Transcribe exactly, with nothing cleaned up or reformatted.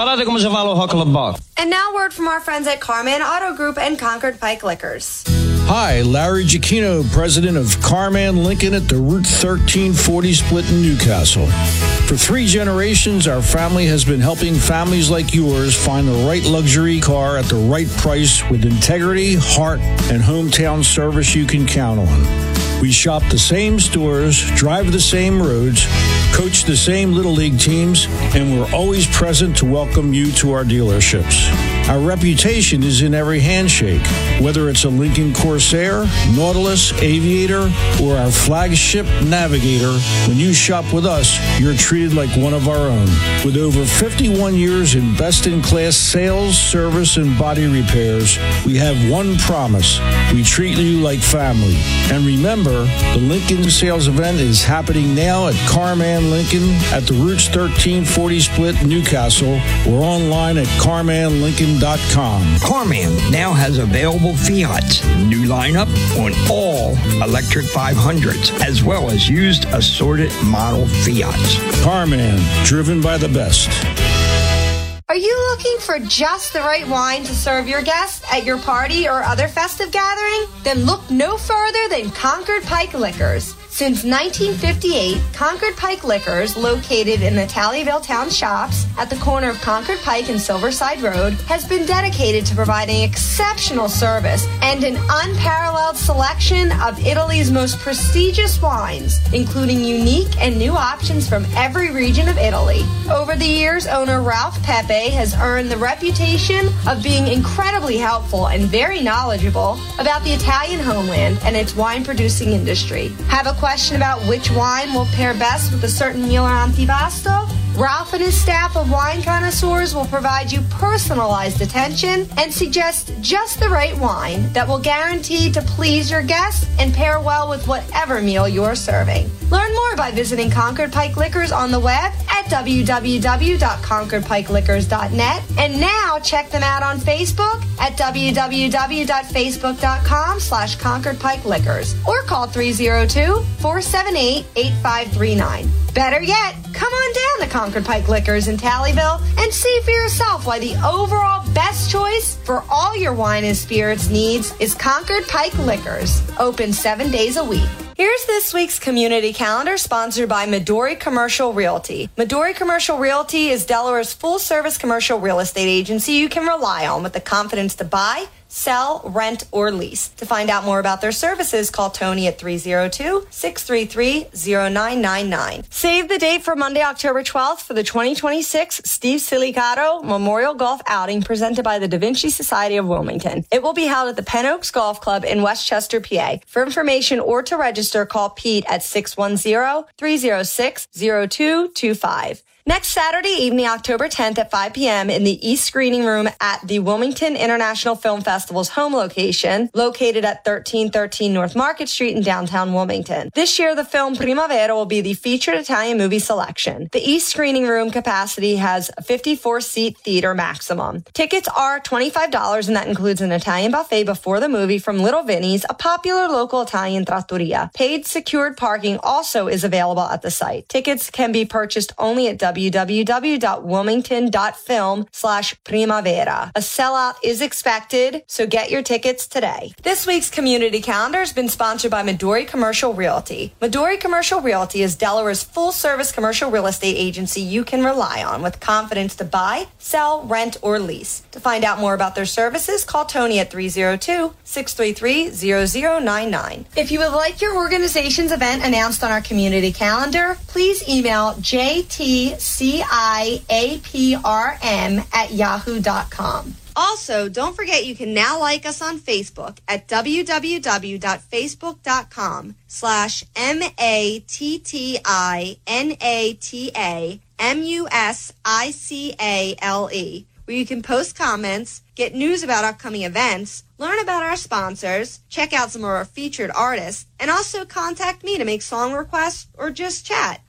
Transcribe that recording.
Guardate come se fa lo hucklebuck. And now word from our friends at Carman Auto Group and Concord Pike Liquors. Hi, Larry Giacchino, president of Carman Lincoln at the Route thirteen forty split in Newcastle. For three generations, our family has been helping families like yours find the right luxury car at the right price with integrity, heart, and hometown service you can count on. We shop the same stores, drive the same roads, coach the same Little League teams, and we're always present to welcome you to our dealerships. Our reputation is in every handshake, whether it's a Lincoln Corsair, Nautilus, Aviator, or our flagship Navigator. When you shop with us, you're treated like one of our own. With over fifty-one years in best-in-class sales, service, and body repairs, we have one promise. We treat you like family. And remember, the Lincoln sales event is happening now at Carman Lincoln at the Routes thirteen forty split Newcastle or online at carman lincoln dot com. Carman now has available Fiats, new lineup on all electric five hundreds, as well as used assorted model Fiats. Carman, driven by the best. Are you looking for just the right wine to serve your guests at your party or other festive gathering? Then look no further than Concord Pike Liquors. Since nineteen fifty-eight, Concord Pike Liquors, located in the Talleyville Town Shops at the corner of Concord Pike and Silverside Road, has been dedicated to providing exceptional service and an unparalleled selection of Italy's most prestigious wines, including unique and new options from every region of Italy. Over the years, owner Ralph Pepe has earned the reputation of being incredibly helpful and very knowledgeable about the Italian homeland and its wine-producing industry. Have a question about which wine will pair best with a certain meal or antipasto? Ralph and his staff of wine connoisseurs will provide you personalized attention and suggest just the right wine that will guarantee to please your guests and pair well with whatever meal you're serving. Learn more by visiting Concord Pike Liquors on the web at w w w dot concord pike liquors dot net, and now check them out on Facebook at w w w dot facebook dot com slash concord pike liquors or call three oh two, four seven eight, eight five three nine. Better yet, come on down to Concord Pike Liquors in Talleyville and see for yourself why the overall best choice for all your wine and spirits needs is Concord Pike Liquors, open seven days a week. Here's this week's community calendar, sponsored by Midori Commercial Realty. Midori Commercial Realty is Delaware's full-service commercial real estate agency you can rely on with the confidence to buy, sell, rent, or lease. To find out more about their services, call Tony at three oh two, six three three, oh nine nine nine. Save the date for Monday, October twelfth for the twenty twenty-six Steve Silicato Memorial Golf Outing presented by the Da Vinci Society of Wilmington. It will be held at the Penn Oaks Golf Club in Westchester, P A. For information or to register, call Pete at six one zero, three oh six, oh two two five. Next Saturday evening, October tenth at five p.m. in the East Screening Room at the Wilmington International Film Festival's home location, located at thirteen thirteen North Market Street in downtown Wilmington. This year, the film Primavera will be the featured Italian movie selection. The East Screening Room capacity has a fifty-four seat theater maximum. Tickets are twenty-five dollars, and that includes an Italian buffet before the movie from Little Vinny's, a popular local Italian trattoria. Paid secured parking also is available at the site. Tickets can be purchased only at w w w dot wilmington dot film slash primavera. A sellout is expected, so get your tickets today. This week's community calendar has been sponsored by Midori Commercial Realty. Midori Commercial Realty is Delaware's full-service commercial real estate agency you can rely on with confidence to buy, sell, rent, or lease. To find out more about their services, call Tony at three oh two, six three three, oh oh nine nine. If you would like your organization's event announced on our community calendar, please email j t c i a p r m at yahoo dot com. Also, don't forget you can now like us on Facebook at w w w dot facebook dot com slash M A T T I N A T A M U S I C A L E, where you can post comments, get news about upcoming events, learn about our sponsors, check out some of our featured artists, and also contact me to make song requests or just chat.